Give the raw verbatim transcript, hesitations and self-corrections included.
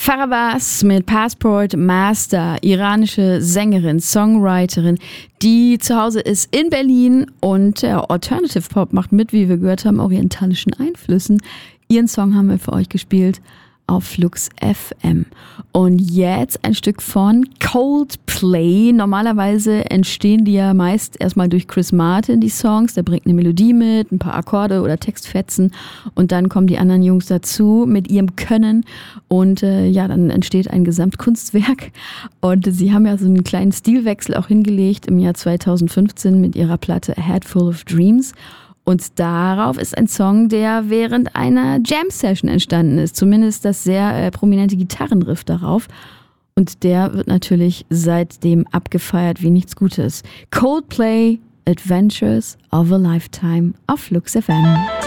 Farah mit Passport Master, iranische Sängerin, Songwriterin, die zu Hause ist in Berlin und äh, Alternative Pop macht mit, wie wir gehört haben, orientalischen Einflüssen. Ihren Song haben wir für euch gespielt auf Flux F M. Und jetzt ein Stück von Coldplay. Normalerweise entstehen die ja meist erstmal durch Chris Martin, die Songs. Der bringt eine Melodie mit, ein paar Akkorde oder Textfetzen und dann kommen die anderen Jungs dazu mit ihrem Können und äh, ja, dann entsteht ein Gesamtkunstwerk. Und sie haben ja so einen kleinen Stilwechsel auch hingelegt im Jahr zweitausendfünfzehn mit ihrer Platte A Head Full of Dreams. Und darauf ist ein Song, der während einer Jam-Session entstanden ist. Zumindest das sehr äh, prominente Gitarrenriff darauf. Und der wird natürlich seitdem abgefeiert wie nichts Gutes. Coldplay, Adventures of a Lifetime auf Flux F M.